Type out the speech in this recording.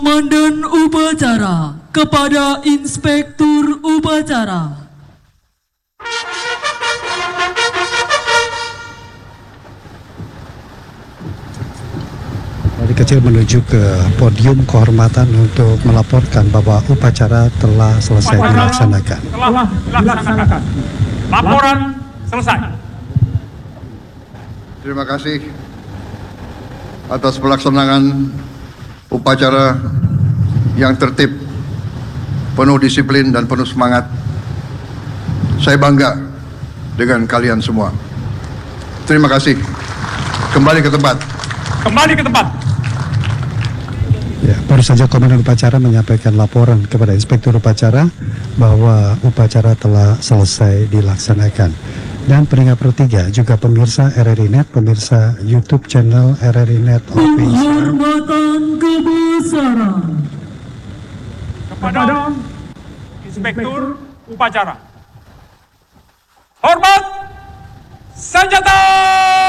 Komandan upacara kepada Inspektur upacara. Dari kecil menuju ke podium kehormatan untuk melaporkan bahwa upacara telah selesai dilaksanakan. Telah dilaksanakan. Laporan selesai. Terima kasih atas pelaksanaan upacara yang tertib, penuh disiplin dan penuh semangat. Saya bangga dengan kalian semua. Terima kasih. Kembali ke tempat. Kembali ke tempat. Ya, baru saja Komandan Upacara menyampaikan laporan kepada Inspektur Upacara bahwa upacara telah selesai dilaksanakan. Dan peringkat pertiga juga pemirsa RRI Net, pemirsa YouTube channel RRI Net Official. Penghormatan kebesaran Kepada Inspektur Upacara. Hormat senjata!